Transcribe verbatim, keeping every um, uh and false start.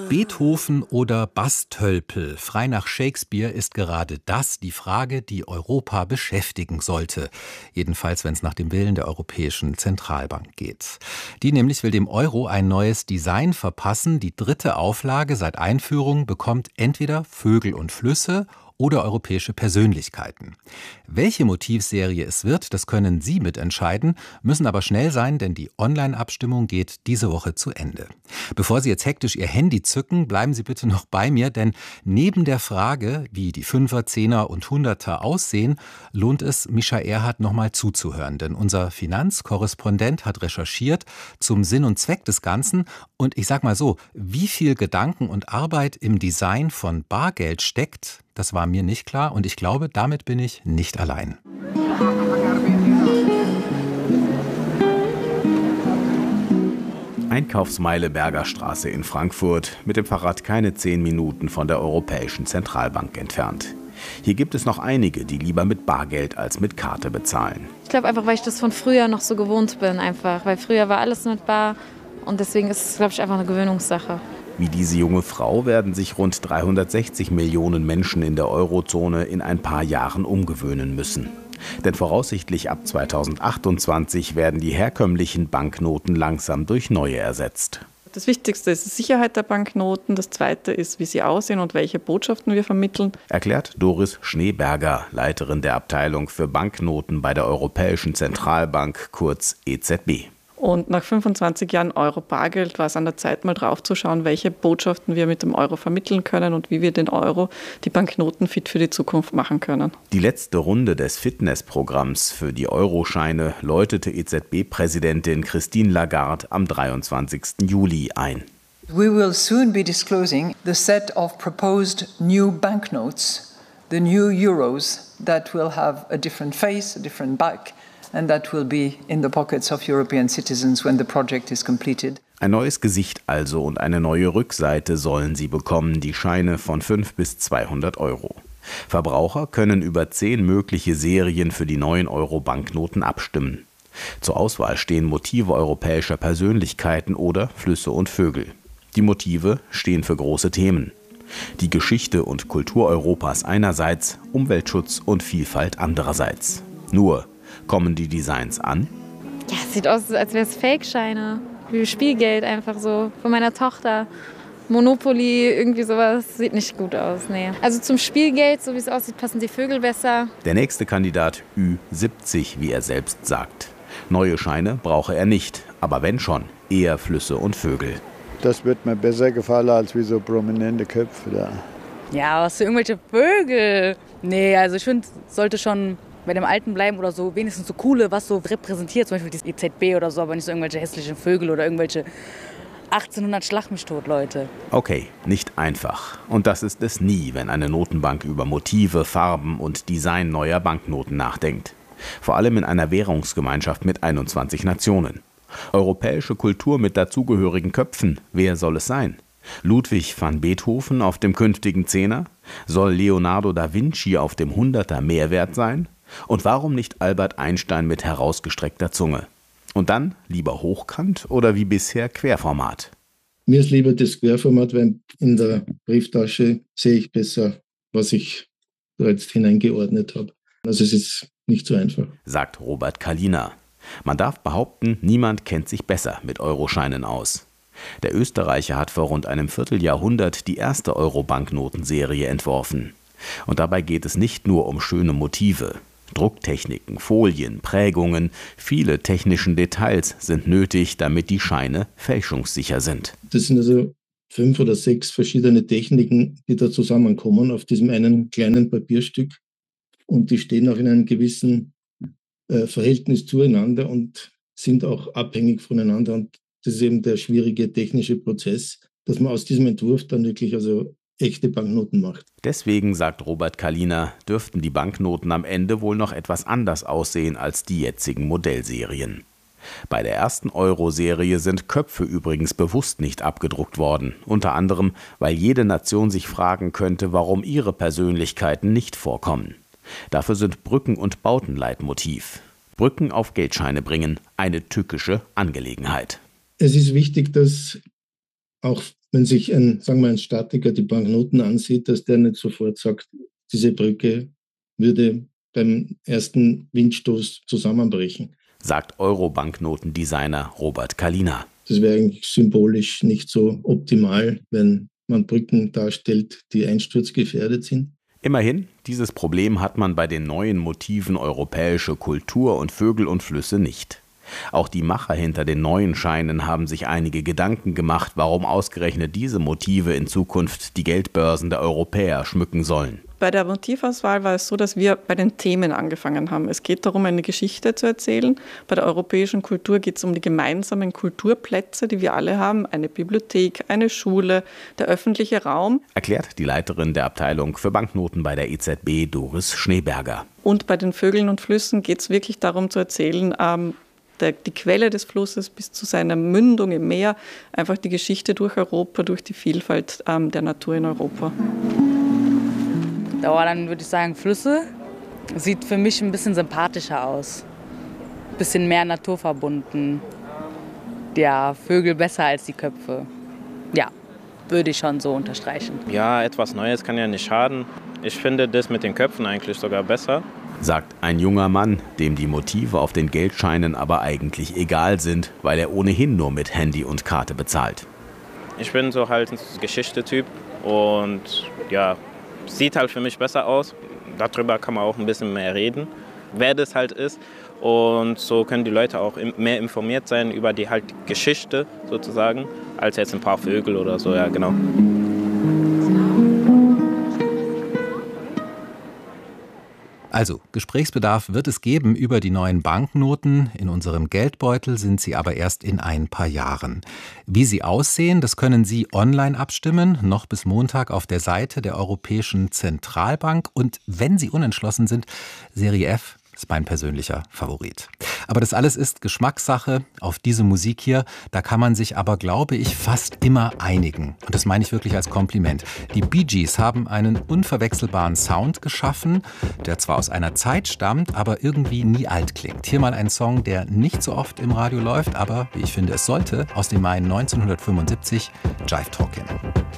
Beethoven oder Bastölpel, frei nach Shakespeare, ist gerade das die Frage, die Europa beschäftigen sollte. Jedenfalls, wenn es nach dem Willen der Europäischen Zentralbank geht. Die nämlich will dem Euro ein neues Design verpassen. Die dritte Auflage seit Einführung bekommt entweder Vögel und Flüsse oder europäische Persönlichkeiten. Welche Motivserie es wird, das können Sie mitentscheiden, müssen aber schnell sein, denn die Online-Abstimmung geht diese Woche zu Ende. Bevor Sie jetzt hektisch Ihr Handy zücken, bleiben Sie bitte noch bei mir, denn neben der Frage, wie die Fünfer, Zehner und Hunderter aussehen, lohnt es, Mischa Erhardt noch mal zuzuhören, denn unser Finanzkorrespondent hat recherchiert zum Sinn und Zweck des Ganzen und ich sag mal so, wie viel Gedanken und Arbeit im Design von Bargeld steckt, das war mir nicht klar und ich glaube, damit bin ich nicht allein. Einkaufsmeile Bergerstraße in Frankfurt, mit dem Fahrrad keine zehn Minuten von der Europäischen Zentralbank entfernt. Hier gibt es noch einige, die lieber mit Bargeld als mit Karte bezahlen. Ich glaube einfach, weil ich das von früher noch so gewohnt bin, einfach. Weil früher war alles mit Bar und deswegen ist es, glaube ich, einfach eine Gewöhnungssache. Wie diese junge Frau werden sich rund dreihundertsechzig Millionen Menschen in der Eurozone in ein paar Jahren umgewöhnen müssen. Denn voraussichtlich ab zweitausendachtundzwanzig werden die herkömmlichen Banknoten langsam durch neue ersetzt. Das Wichtigste ist die Sicherheit der Banknoten. Das Zweite ist, wie sie aussehen und welche Botschaften wir vermitteln. Erklärt Doris Schneeberger, Leiterin der Abteilung für Banknoten bei der Europäischen Zentralbank, kurz E Z B. Und nach fünfundzwanzig Jahren Euro-Bargeld war es an der Zeit, mal drauf zu schauen, welche Botschaften wir mit dem Euro vermitteln können und wie wir den Euro, die Banknoten, fit für die Zukunft machen können. Die letzte Runde des Fitnessprogramms für die Euroscheine läutete E Z B-Präsidentin Christine Lagarde am dreiundzwanzigsten Juli ein. We will soon be disclosing the set of proposed new banknotes, the new euros that will have a different face, a different back. And that will be in the pockets of European citizens when the project is completed. Ein neues Gesicht also und eine neue Rückseite sollen sie bekommen, die Scheine von fünf bis zweihundert Euro. Verbraucher können über zehn mögliche Serien für die neuen Euro-Banknoten abstimmen. Zur Auswahl stehen Motive europäischer Persönlichkeiten oder Flüsse und Vögel. Die Motive stehen für große Themen. Die Geschichte und Kultur Europas einerseits, Umweltschutz und Vielfalt andererseits. Nur kommen die Designs an? Ja, es sieht aus, als wäre es Fake-Scheine. Wie Spielgeld einfach so von meiner Tochter. Monopoly, irgendwie sowas. Sieht nicht gut aus, nee. Also zum Spielgeld, so wie es aussieht, passen die Vögel besser. Der nächste Kandidat Ü siebzig, wie er selbst sagt. Neue Scheine brauche er nicht, aber wenn schon, eher Flüsse und Vögel. Das wird mir besser gefallen als wie so prominente Köpfe da. Ja, was für irgendwelche Vögel. Nee, also ich finde, sollte schon bei dem Alten bleiben oder so, wenigstens so coole, was so repräsentiert, zum Beispiel die E Z B oder so, aber nicht so irgendwelche hässlichen Vögel oder irgendwelche achtzehnhundert Schlag mich tot, Leute. Okay, nicht einfach. Und das ist es nie, wenn eine Notenbank über Motive, Farben und Design neuer Banknoten nachdenkt. Vor allem in einer Währungsgemeinschaft mit einundzwanzig Nationen. Europäische Kultur mit dazugehörigen Köpfen, wer soll es sein? Ludwig van Beethoven auf dem künftigen Zehner? Soll Leonardo da Vinci auf dem Hunderter mehr wert sein? Und warum nicht Albert Einstein mit herausgestreckter Zunge? Und dann lieber hochkant oder wie bisher Querformat? Mir ist lieber das Querformat, weil in der Brieftasche sehe ich besser, was ich da jetzt hineingeordnet habe. Also es ist nicht so einfach. Sagt Robert Kalina. Man darf behaupten, niemand kennt sich besser mit Euroscheinen aus. Der Österreicher hat vor rund einem Vierteljahrhundert die erste Euro-Banknotenserie entworfen. Und dabei geht es nicht nur um schöne Motive. Drucktechniken, Folien, Prägungen, viele technischen Details sind nötig, damit die Scheine fälschungssicher sind. Das sind also fünf oder sechs verschiedene Techniken, die da zusammenkommen auf diesem einen kleinen Papierstück. Und die stehen auch in einem gewissen äh, Verhältnis zueinander und sind auch abhängig voneinander. Und das ist eben der schwierige technische Prozess, dass man aus diesem Entwurf dann wirklich also echte Banknoten macht. Deswegen, sagt Robert Kalina, dürften die Banknoten am Ende wohl noch etwas anders aussehen als die jetzigen Modellserien. Bei der ersten Euro-Serie sind Köpfe übrigens bewusst nicht abgedruckt worden, unter anderem, weil jede Nation sich fragen könnte, warum ihre Persönlichkeiten nicht vorkommen. Dafür sind Brücken und Bauten Leitmotiv. Brücken auf Geldscheine bringen, eine tückische Angelegenheit. Es ist wichtig, dass auch wenn sich ein, sagen wir, ein Statiker die Banknoten ansieht, dass der nicht sofort sagt, diese Brücke würde beim ersten Windstoß zusammenbrechen. Sagt Euro-Banknotendesigner Robert Kalina. Das wäre eigentlich symbolisch nicht so optimal, wenn man Brücken darstellt, die einsturzgefährdet sind. Immerhin, dieses Problem hat man bei den neuen Motiven europäische Kultur und Vögel und Flüsse nicht. Auch die Macher hinter den neuen Scheinen haben sich einige Gedanken gemacht, warum ausgerechnet diese Motive in Zukunft die Geldbörsen der Europäer schmücken sollen. Bei der Motivauswahl war es so, dass wir bei den Themen angefangen haben. Es geht darum, eine Geschichte zu erzählen. Bei der europäischen Kultur geht es um die gemeinsamen Kulturplätze, die wir alle haben. Eine Bibliothek, eine Schule, der öffentliche Raum. Erklärt die Leiterin der Abteilung für Banknoten bei der E Z B, Doris Schneeberger. Und bei den Vögeln und Flüssen geht es wirklich darum zu erzählen, ähm, der, die Quelle des Flusses bis zu seiner Mündung im Meer. Einfach die Geschichte durch Europa, durch die Vielfalt ähm, der Natur in Europa. Aber dann würde ich sagen, Flüsse sieht für mich ein bisschen sympathischer aus. Ein bisschen mehr naturverbunden. Ja, Vögel besser als die Köpfe. Ja, würde ich schon so unterstreichen. Ja, etwas Neues kann ja nicht schaden. Ich finde das mit den Köpfen eigentlich sogar besser. Sagt ein junger Mann, dem die Motive auf den Geldscheinen aber eigentlich egal sind, weil er ohnehin nur mit Handy und Karte bezahlt. Ich bin so halt ein Geschichte-Typ und ja, sieht halt für mich besser aus. Darüber kann man auch ein bisschen mehr reden, wer das halt ist. Und so können die Leute auch mehr informiert sein über die halt Geschichte sozusagen, als jetzt ein paar Vögel oder so, ja genau. Also, Gesprächsbedarf wird es geben über die neuen Banknoten. In unserem Geldbeutel sind sie aber erst in ein paar Jahren. Wie sie aussehen, das können Sie online abstimmen, noch bis Montag auf der Seite der Europäischen Zentralbank. Und wenn Sie unentschlossen sind, Serie F ist mein persönlicher Favorit. Aber das alles ist Geschmackssache. Auf diese Musik hier, da kann man sich aber, glaube ich, fast immer einigen. Und das meine ich wirklich als Kompliment. Die Bee Gees haben einen unverwechselbaren Sound geschaffen, der zwar aus einer Zeit stammt, aber irgendwie nie alt klingt. Hier mal ein Song, der nicht so oft im Radio läuft, aber, wie ich finde, es sollte, aus dem Mai neunzehnhundertfünfundsiebzig, Jive Talkin'.